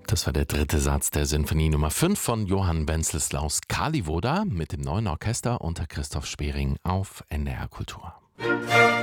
Das war der dritte Satz der Sinfonie Nummer 5 von Johann Wenceslaus Kalivoda mit dem neuen Orchester unter Christoph Spering auf NDR Kultur.